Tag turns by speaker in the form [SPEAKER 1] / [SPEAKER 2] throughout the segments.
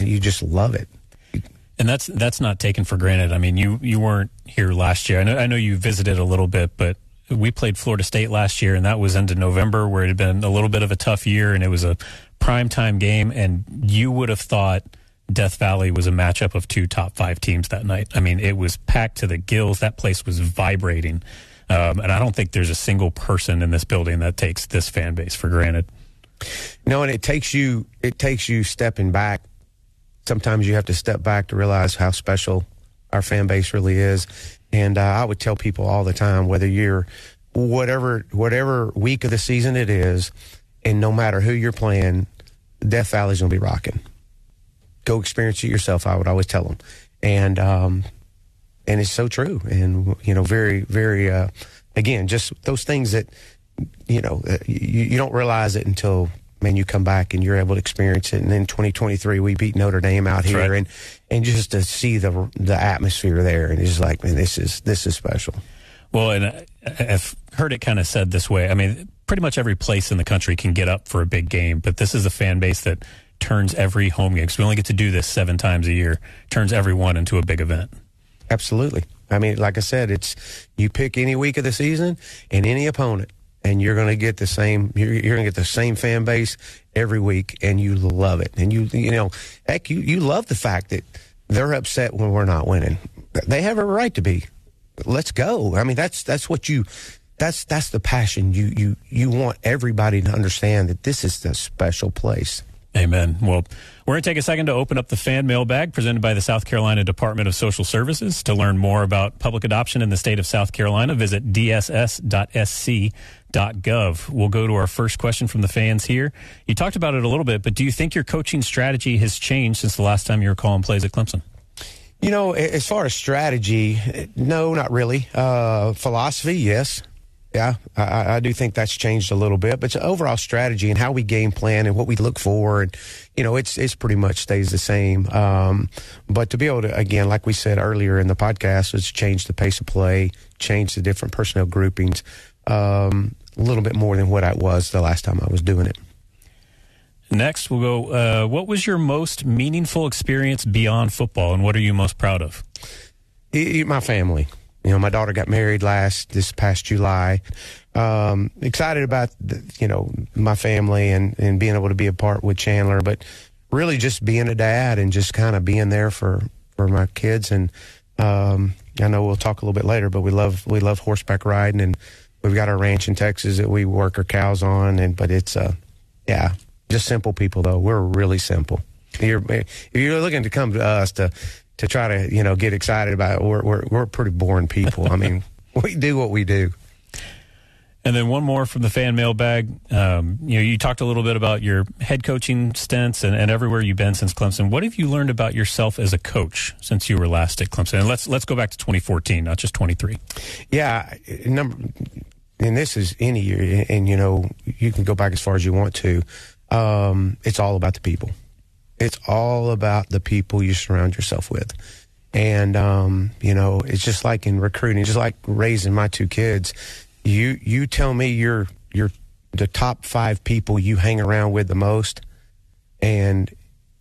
[SPEAKER 1] you just love it.
[SPEAKER 2] And that's not taken for granted. I mean, you weren't here last year. I know you visited a little bit, but we played Florida State last year, and that was into November, where it had been a little bit of a tough year, and it was a primetime game, and you would have thought Death Valley was a matchup of two top 5 teams that night. I mean, it was packed to the gills. That place was vibrating. And I don't think there's a single person in this building that takes this fan base for granted.
[SPEAKER 1] No, and it takes you stepping back. Sometimes you have to step back to realize how special our fan base really is. And I would tell people all the time, whether you're whatever week of the season it is, and no matter who you're playing, Death Valley's going to be rocking. Go experience it yourself, I would always tell them. And it's so true. And, very, very, again, just those things that, you don't realize it until, you come back and you're able to experience it. And then 2023, we beat Notre Dame out here. Right. And just to see the atmosphere there, and it's just like, man, this is special.
[SPEAKER 2] Well, and I've heard it kind of said this way. I mean, pretty much every place in the country can get up for a big game, but this is a fan base that turns every home game, because we only get to do this 7 times a year, turns every one into a big event.
[SPEAKER 1] Absolutely. I mean, like I said, you pick any week of the season and any opponent, and you're going to get the same. You're going to get the same fan base every week, and you love it. And you love the fact that they're upset when we're not winning. They have a right to be. Let's go. I mean, that's the passion. You want everybody to understand that this is a special place.
[SPEAKER 2] Amen. Well, we're going to take a second to open up the fan mailbag presented by the South Carolina Department of Social Services. To learn more about public adoption in the state of South Carolina, visit dss.sc.gov. We'll go to our first question from the fans here. You talked about it a little bit, but do you think your coaching strategy has changed since the last time you were calling plays at Clemson?
[SPEAKER 1] As far as strategy, no, not really. Philosophy, yes. Yeah, I do think that's changed a little bit, but overall strategy and how we game plan and what we look for, and it's pretty much stays the same. But to be able to, again, like we said earlier in the podcast, it's changed the pace of play, changed the different personnel groupings a little bit more than what I was the last time I was doing it.
[SPEAKER 2] Next, we'll go. What was your most meaningful experience beyond football, and what are you most proud of?
[SPEAKER 1] My family. My daughter got married this past July. Excited about, my family and being able to be a part with Chandler, but really just being a dad and just kind of being there for my kids. And I know we'll talk a little bit later, but we love horseback riding, and we've got our ranch in Texas that we work our cows on. But it's, just simple people, though. We're really simple. If you're looking to come to us to try to, get excited about it, we're pretty boring people. I mean, we do what we do.
[SPEAKER 2] And then one more from the fan mailbag. You talked a little bit about your head coaching stints and everywhere you've been since Clemson. What have you learned about yourself as a coach since you were last at Clemson? And let's go back to 2014, not just 23.
[SPEAKER 1] Yeah, and this is any year, and you can go back as far as you want to. It's all about the people. It's all about the people you surround yourself with. And, it's just like in recruiting, just like raising my 2 kids. You tell me you're the top 5 people you hang around with the most, and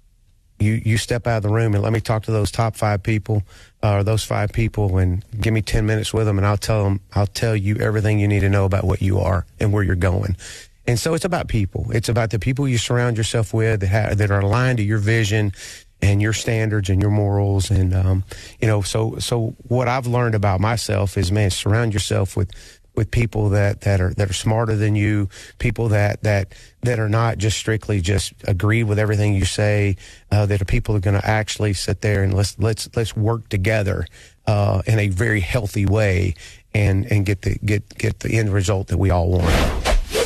[SPEAKER 1] you step out of the room and let me talk to those top 5 people, or those 5 people, and give me 10 minutes with them, and I'll tell you everything you need to know about what you are and where you're going. And so it's about people. It's about the people you surround yourself with that are aligned to your vision and your standards and your morals. And, so what I've learned about myself is, man, surround yourself with people that are smarter than you, people that are not just strictly just agree with everything you say, that are people that are going to actually sit there and let's work together in a very healthy way and get the end result that we all want.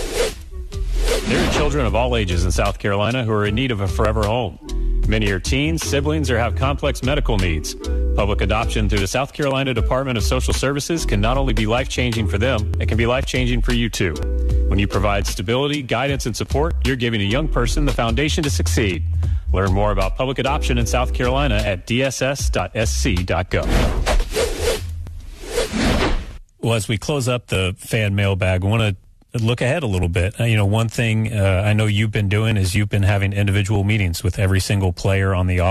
[SPEAKER 2] There are children of all ages in South Carolina who are in need of a forever home. Many are teens, siblings, or have complex medical needs. Public adoption through the South Carolina Department of Social Services can not only be life-changing for them, it can be life-changing for you too. When you provide stability, guidance, and support, you're giving a young person the foundation to succeed. Learn more about public adoption in South Carolina at dss.sc.gov. Well, as we close up the fan mailbag, I want to look ahead a little bit. One thing I know you've been doing is you've been having individual meetings with every single player on the